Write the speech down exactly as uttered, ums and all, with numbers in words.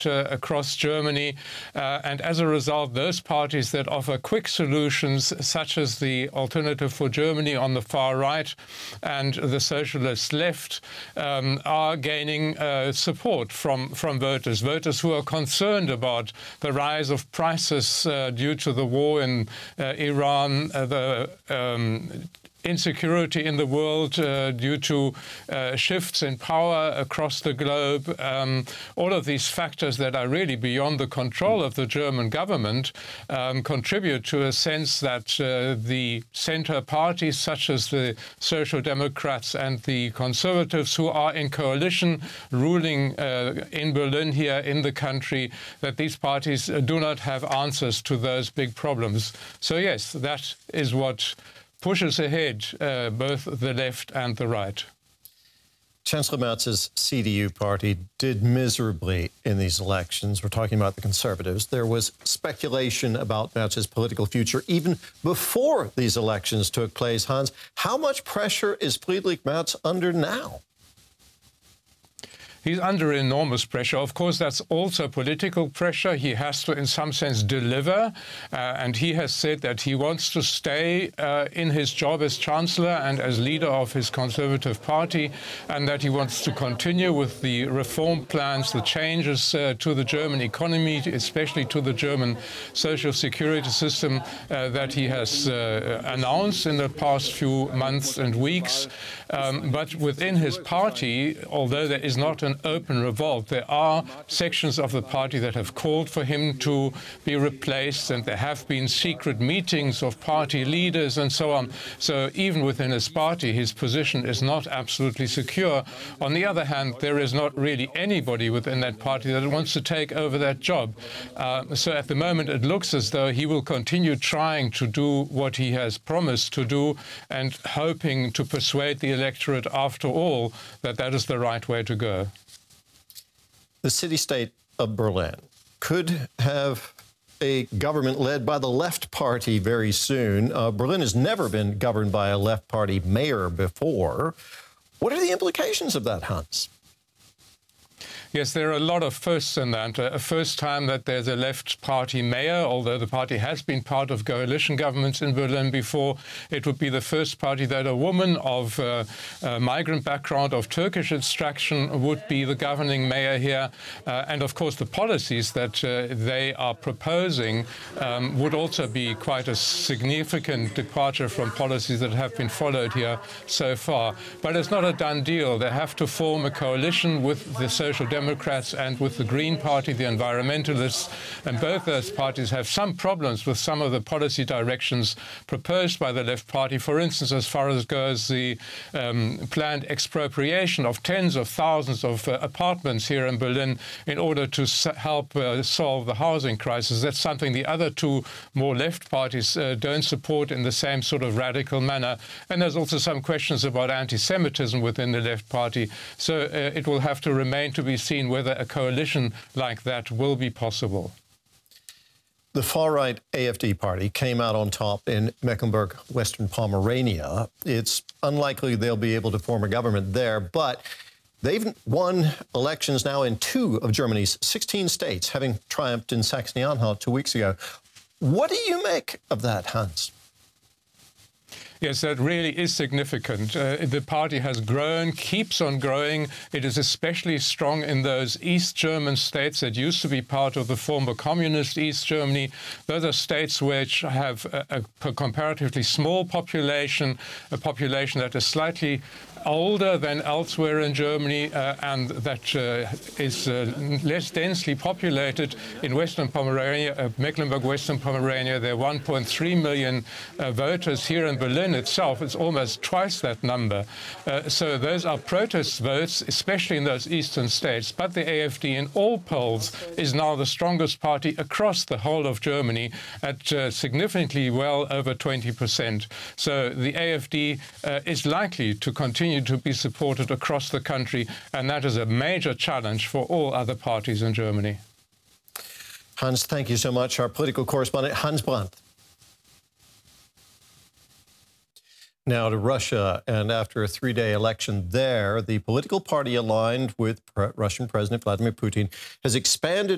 Uh, across Germany, uh, and as a result, those parties that offer quick solutions, such as the Alternative for Germany on the far right and the socialist left, um, are gaining uh, support from, from voters, voters who are concerned about the rise of prices uh, due to the war in uh, Iran, uh, the um, insecurity in the world uh, due to uh, shifts in power across the globe, um, all of these factors that are really beyond the control of the German government um, contribute to a sense that uh, the center parties, such as the Social Democrats and the Conservatives, who are in coalition ruling uh, in Berlin here in the country, that these parties uh, do not have answers to those big problems. So yes, that is what pushes ahead uh, both the left and the right. Chancellor Merz's C D U party did miserably in these elections. We're talking about the Conservatives. There was speculation about Merz's political future even before these elections took place. Hans, how much pressure is Friedrich Merz under now? He's under enormous pressure. Of course, that's also political pressure. He has to, in some sense, deliver. Uh, and he has said that he wants to stay uh, in his job as Chancellor and as leader of his Conservative Party, and that he wants to continue with the reform plans, the changes uh, to the German economy, especially to the German social security system uh, that he has uh, announced in the past few months and weeks. Um, but within his party, although there is not an open revolt, there are sections of the party that have called for him to be replaced, and there have been secret meetings of party leaders and so on. So even within his party, his position is not absolutely secure. On the other hand, there is not really anybody within that party that wants to take over that job. Uh, so at the moment, it looks as though he will continue trying to do what he has promised to do and hoping to persuade the electorate, after all, that that is the right way to go. The city-state of Berlin could have a government led by the left party very soon. Uh, Berlin has never been governed by a left party mayor before. What are the implications of that, Hans? Yes, there are a lot of firsts in that. A first time that there's a left party mayor, although the party has been part of coalition governments in Berlin before. It would be the first party that a woman of uh, uh, migrant background, of Turkish extraction, would be the governing mayor here. Uh, and of course, the policies that uh, they are proposing um, would also be quite a significant departure from policies that have been followed here so far. But it's not a done deal. They have to form a coalition with the Social Democrats Democrats and with the Green Party, the environmentalists, and both those parties have some problems with some of the policy directions proposed by the left party. For instance, as far as goes the um, planned expropriation of tens of thousands of uh, apartments here in Berlin in order to help uh, solve the housing crisis. That's something the other two more left parties uh, don't support in the same sort of radical manner. And there's also some questions about anti-Semitism within the left party. So uh, it will have to remain to be seen whether a coalition like that will be possible. The far-right A F D party came out on top in Mecklenburg-Western Pomerania. It's unlikely they'll be able to form a government there, but they've won elections now in two of Germany's sixteen states, having triumphed in Saxony-Anhalt two weeks ago. What do you make of that, Hans? Yes, that really is significant. Uh, the party has grown, keeps on growing. It is especially strong in those East German states that used to be part of the former communist East Germany. Those are states which have a, a comparatively small population, a population that is slightly older than elsewhere in Germany, uh, and that uh, is uh, less densely populated. In Western Pomerania, uh, Mecklenburg-Western Pomerania, there are one point three million uh, voters. Here in Berlin itself, it's almost twice that number. Uh, so those are protest votes, especially in those eastern states. But the A F D in all polls is now the strongest party across the whole of Germany at uh, significantly well over twenty percent. So the A F D uh, is likely to continue to be supported across the country, and that is a major challenge for all other parties in Germany. Hans, thank you so much. Our political correspondent, Hans Brandt. Now to Russia, and after a three-day election there, the political party aligned with Russian President Vladimir Putin has expanded